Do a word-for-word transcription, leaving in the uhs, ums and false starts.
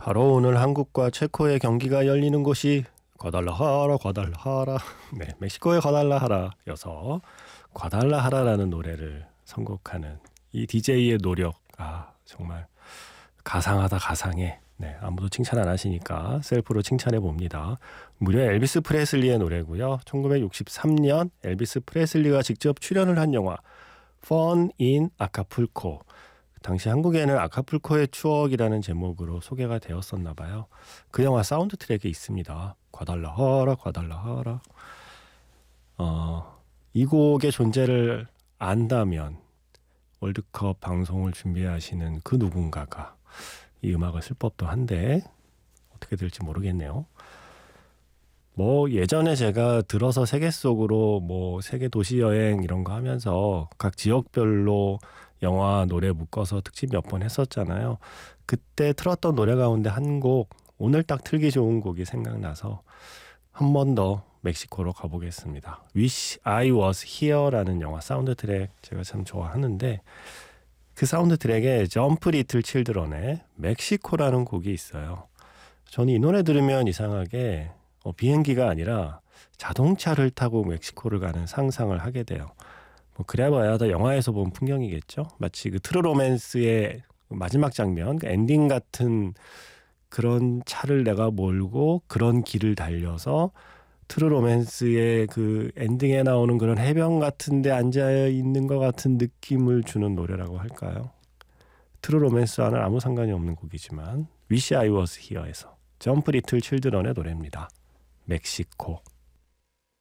바로 오늘 한국과 체코의 경기가 열리는 곳이 과달라하라 과달라하라 네, 멕시코의 과달라하라여서 과달라하라라는 노래를 선곡하는 이 디제이의 노력, 아 정말 가상하다 가상해. 네, 아무도 칭찬 안 하시니까 셀프로 칭찬해 봅니다. 무려 엘비스 프레슬리의 노래고요. 천구백육십삼 년 엘비스 프레슬리가 직접 출연을 한 영화 Fun in Acapulco. 당시 한국에는 아카풀코의 추억이라는 제목으로 소개가 되었었나 봐요. 그 영화 사운드 트랙에 있습니다. 과달라하라 과달라하라. 어, 이 곡의 존재를 안다면 월드컵 방송을 준비하시는 그 누군가가 이 음악을 쓸 법도 한데 어떻게 될지 모르겠네요. 뭐 예전에 제가 들어서 세계 속으로 뭐 세계 도시 여행 이런 거 하면서 각 지역별로 영화 노래 묶어서 특집 몇 번 했었잖아요. 그때 틀었던 노래 가운데 한 곡, 오늘 딱 틀기 좋은 곡이 생각나서 한 번 더 멕시코로 가보겠습니다. Wish I Was Here라는 영화 사운드 트랙 제가 참 좋아하는데 그 사운드 트랙에 점프 리틀 칠드런의 멕시코라는 곡이 있어요. 저는 이 노래 들으면 이상하게 어, 비행기가 아니라 자동차를 타고 멕시코를 가는 상상을 하게 돼요. 뭐 그래봐야 다 영화에서 본 풍경이겠죠. 마치 그 트루 로맨스의 마지막 장면, 그 엔딩 같은 그런 차를 내가 몰고 그런 길을 달려서 트루 로맨스의 그 엔딩에 나오는 그런 해변 같은 데 앉아 있는 것 같은 느낌을 주는 노래라고 할까요? 트루 로맨스와는 아무 상관이 없는 곡이지만 Wish I Was Here에서 점프 리틀 칠드런의 노래입니다. 멕시코.